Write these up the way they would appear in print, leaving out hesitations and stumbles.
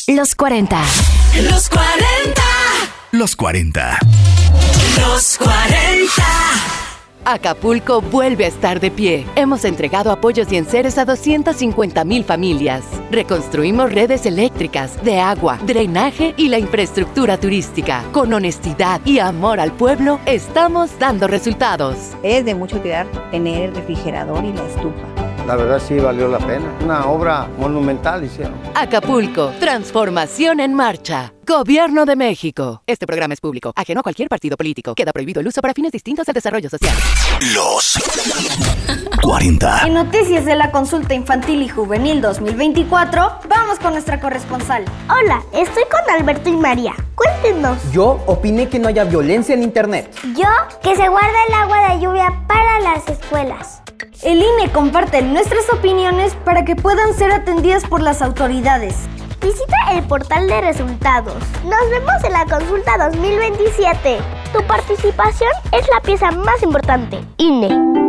Los 40. Los 40. Los 40. Los 40. Acapulco vuelve a estar de pie. Hemos entregado apoyos y enseres a 250,000 familias. Reconstruimos redes eléctricas, de agua, drenaje y la infraestructura turística. Con honestidad y amor al pueblo, estamos dando resultados. Es de mucho cuidar tener el refrigerador y la estufa. La verdad sí valió la pena. Una obra monumental hicieron. Acapulco, transformación en marcha. Gobierno de México. Este programa es público, ajeno a cualquier partido político. Queda prohibido el uso para fines distintos al desarrollo social. Los 40. En noticias de la consulta infantil y juvenil 2024, vamos con nuestra corresponsal. Hola, estoy con Alberto y María. Cuéntenos. Yo opiné que no haya violencia en internet. Yo, que se guarda el agua de lluvia para las escuelas. El INE comparte nuestras opiniones para que puedan ser atendidas por las autoridades. Visita el portal de resultados. Nos vemos en la consulta 2027. Tu participación es la pieza más importante. INE.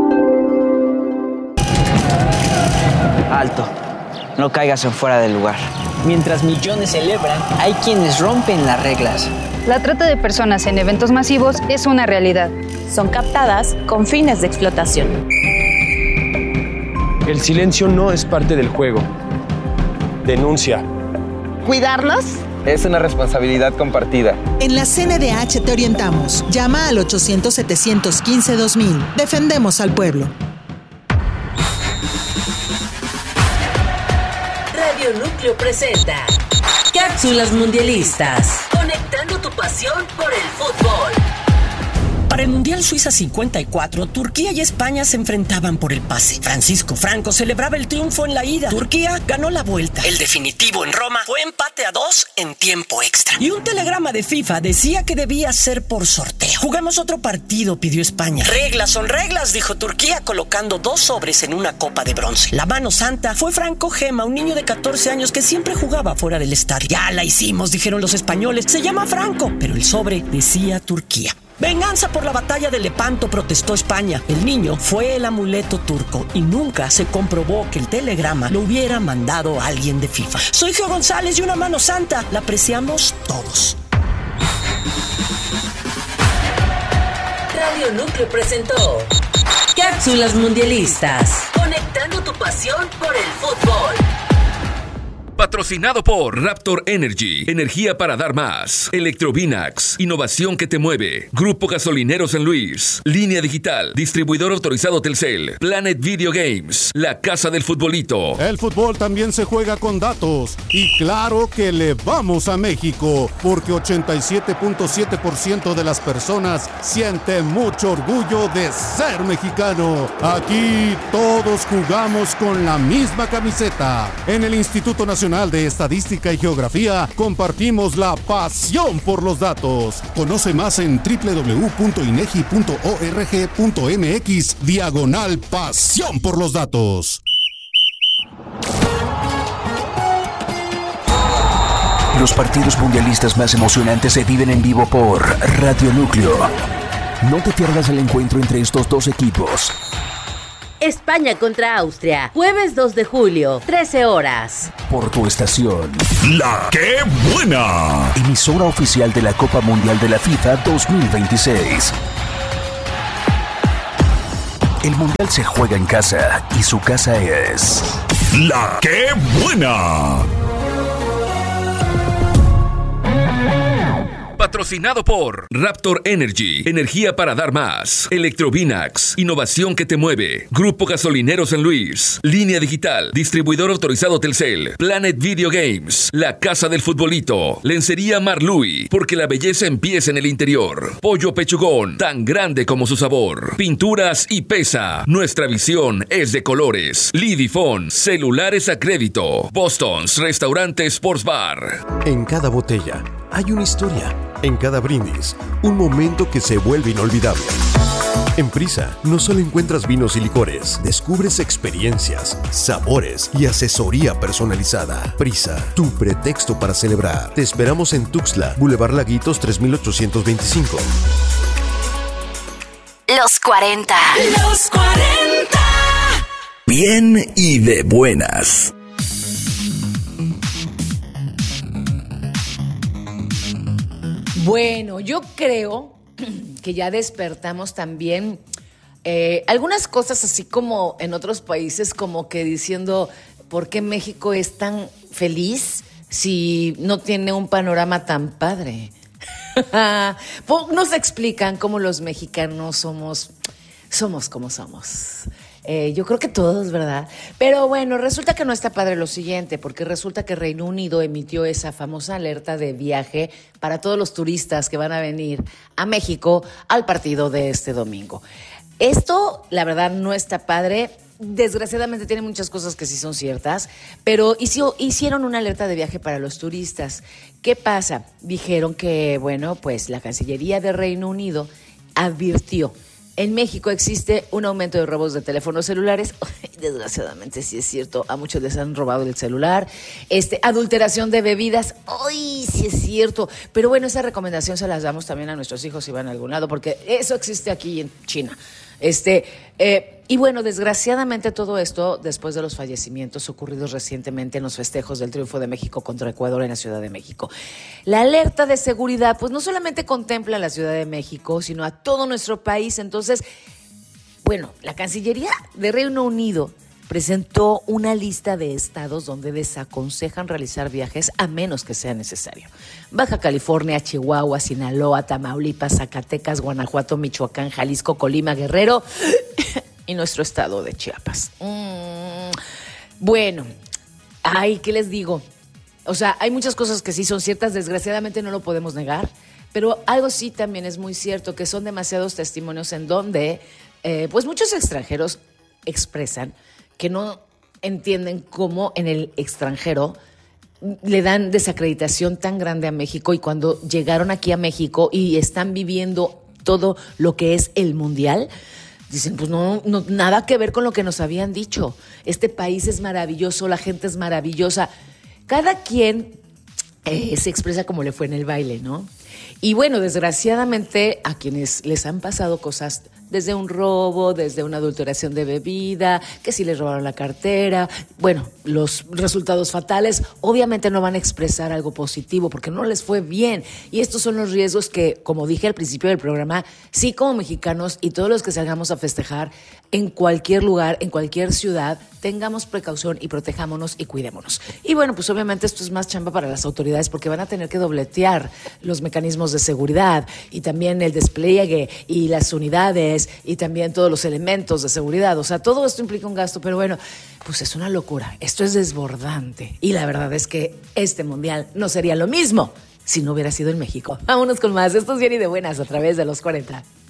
Alto. No caigas en fuera del lugar. Mientras millones celebran, hay quienes rompen las reglas. La trata de personas en eventos masivos es una realidad. Son captadas con fines de explotación. El silencio no es parte del juego. Denuncia. ¿Cuidarlos? Es una responsabilidad compartida. En la CNDH te orientamos. Llama al 800-715-2000. Defendemos al pueblo. Radio Núcleo presenta Cápsulas Mundialistas. Conectando tu pasión por el fútbol. Para el Mundial Suiza 54, Turquía y España se enfrentaban por el pase. Francisco Franco celebraba el triunfo en la ida. Turquía ganó la vuelta. El definitivo en Roma fue empate a 2 en tiempo extra. Y un telegrama de FIFA decía que debía ser por sorteo. Juguemos otro partido, pidió España. Reglas son reglas, dijo Turquía, colocando 2 sobres en una copa de bronce. La mano santa fue Franco Gema, un niño de 14 años que siempre jugaba fuera del estadio. Ya la hicimos, dijeron los españoles. Se llama Franco, pero el sobre decía Turquía. Venganza por la batalla de Lepanto, protestó España. El niño fue el amuleto turco y nunca se comprobó que el telegrama lo hubiera mandado alguien de FIFA. Soy Geo González y una mano santa. La apreciamos todos. Radio Núcleo presentó Cápsulas Mundialistas. Conectando tu pasión por el fútbol. Patrocinado por Raptor Energy, energía para dar más. Electrovinax, innovación que te mueve. Grupo Gasolinero San Luis, Línea Digital, distribuidor autorizado Telcel, Planet Video Games, la casa del futbolito. El fútbol también se juega con datos. Y claro que le vamos a México, porque 87.7% de las personas sienten mucho orgullo de ser mexicano. Aquí todos jugamos con la misma camiseta. En el Instituto Nacional de Estadística y Geografía compartimos la pasión por los datos. Conoce más en www.inegi.org.mx/pasión por los datos. Los partidos mundialistas más emocionantes se viven en vivo por Radio Núcleo. No te pierdas el encuentro entre estos dos equipos. España contra Austria, jueves 2 de julio, 13 horas. Por tu estación. ¡La Qué Buena! Emisora oficial de la Copa Mundial de la FIFA 2026. El Mundial se juega en casa y su casa es... ¡La Qué Buena! Patrocinado por Raptor Energy, energía para dar más. Electrovinax, innovación que te mueve. Grupo Gasolinero San Luis, Línea Digital, distribuidor autorizado Telcel, Planet Video Games, la casa del futbolito. Lencería Marlui, porque la belleza empieza en el interior. Pollo Pechugón, tan grande como su sabor. Pinturas y Pesa, nuestra visión es de colores. Lidifón, celulares a crédito. Boston's Restaurante Sports Bar. En cada botella hay una historia. En cada brindis, un momento que se vuelve inolvidable. En Prisa, no solo encuentras vinos y licores, descubres experiencias, sabores y asesoría personalizada. Prisa, tu pretexto para celebrar. Te esperamos en Tuxtla, Boulevard Laguitos 3825. Los 40. Los 40. Bien y de buenas. Bueno, yo creo que ya despertamos también algunas cosas así como en otros países, como que diciendo, ¿por qué México es tan feliz si no tiene un panorama tan padre? Nos explican cómo los mexicanos somos como somos. Yo creo que todos, ¿verdad? Pero bueno, resulta que no está padre lo siguiente, porque resulta que Reino Unido emitió esa famosa alerta de viaje para todos los turistas que van a venir a México al partido de este domingo. Esto, la verdad, no está padre. Desgraciadamente tiene muchas cosas que sí son ciertas, pero hicieron una alerta de viaje para los turistas. ¿Qué pasa? Dijeron que, bueno, pues la Cancillería de Reino Unido advirtió: en México existe un aumento de robos de teléfonos celulares. Desgraciadamente sí es cierto, a muchos les han robado el celular. Adulteración de bebidas. ¡Ay, sí es cierto! Pero bueno, esa recomendación se las damos también a nuestros hijos si van a algún lado, porque eso existe aquí en China. Y bueno, desgraciadamente todo esto después de los fallecimientos ocurridos recientemente en los festejos del triunfo de México contra Ecuador en la Ciudad de México. La alerta de seguridad, pues no solamente contempla a la Ciudad de México, sino a todo nuestro país. Entonces, bueno, la Cancillería de Reino Unido presentó una lista de estados donde desaconsejan realizar viajes a menos que sea necesario. Baja California, Chihuahua, Sinaloa, Tamaulipas, Zacatecas, Guanajuato, Michoacán, Jalisco, Colima, Guerrero y nuestro estado de Chiapas. Bueno, ¿qué les digo? O sea, hay muchas cosas que sí son ciertas, desgraciadamente no lo podemos negar, pero algo sí también es muy cierto, que son demasiados testimonios en donde pues muchos extranjeros expresan que no entienden cómo en el extranjero le dan desacreditación tan grande a México, y cuando llegaron aquí a México y están viviendo todo lo que es el mundial, dicen, pues no, nada que ver con lo que nos habían dicho. Este país es maravilloso, la gente es maravillosa. Cada quien se expresa como le fue en el baile, ¿no? Y bueno, desgraciadamente a quienes les han pasado cosas, desde un robo, desde una adulteración de bebida, que si les robaron la cartera, bueno, los resultados fatales obviamente no van a expresar algo positivo porque no les fue bien. Y estos son los riesgos que, como dije al principio del programa, sí, como mexicanos y todos los que salgamos a festejar en cualquier lugar, en cualquier ciudad, tengamos precaución y protejámonos y cuidémonos. Y bueno, pues obviamente esto es más chamba para las autoridades porque van a tener que dobletear los mecanismos de seguridad y también el despliegue y las unidades y también todos los elementos de seguridad. O sea, todo esto implica un gasto, pero bueno, pues es una locura. Esto es desbordante. Y la verdad es que este mundial no sería lo mismo si no hubiera sido en México. Vámonos con más. Esto es Bien y de Buenas a través de los 40.